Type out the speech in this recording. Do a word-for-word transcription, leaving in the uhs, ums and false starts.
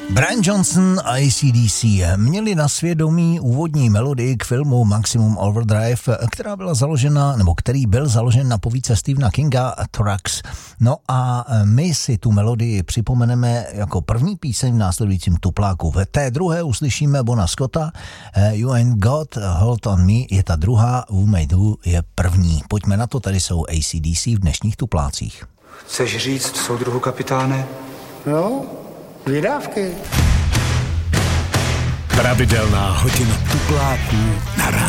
Brian Johnson a A C D C měli na svědomí úvodní melodii k filmu Maximum Overdrive, která byla založena, nebo který byl založen na povídce Stephena Kinga Trucks. No a my si tu melodii připomeneme jako první píseň v následujícím tupláku. V té druhé uslyšíme Bona Scotta, You Ain't Got Hold On Me je ta druhá, Who Made Who je první. Pojďme na to, tady jsou A C D C v dnešních tuplácích. Chceš říct soudruhu kapitáne? No, vydávky. Pravidelná hodina tupláků na rádiu.